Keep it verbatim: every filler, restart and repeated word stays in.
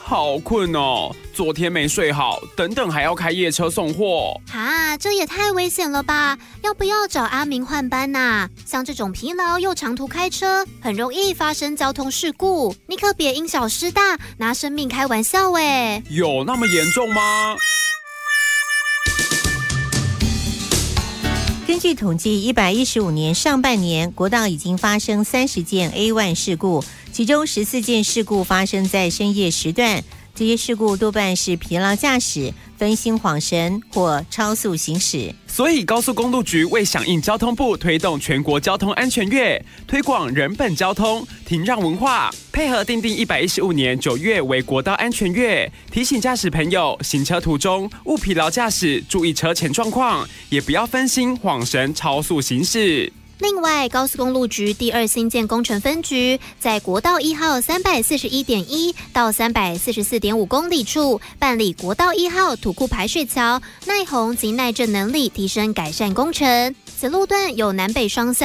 好困哦，昨天没睡好，等等还要开夜车送货。 啊，这也太危险了吧！要不要找阿明换班呐？像这种疲劳又长途开车，很容易发生交通事故，你可别因小失大，拿生命开玩笑哎！ 有那么严重吗？ 根据统计，一百一十五年上半年，国道已经发生三十件 A 一 事故，其中十四件事故发生在深夜时段。这些事故多半是疲劳驾驶、分心恍神或超速行驶。 所以高速公路局为响应交通部推动全国交通安全月，推广人本交通、停让文化，配合订定一百一十五年九月为国道安全月，提醒驾驶朋友行车途中勿疲劳驾驶，注意车前状况，也不要分心恍神超速行驶。 另外，高速公路局第二新建工程分局在国道一号三百四十一点一到三百四十四点五公里处办理国道一号土库排水桥耐洪及耐震能力提升改善工程。此路段有南北双向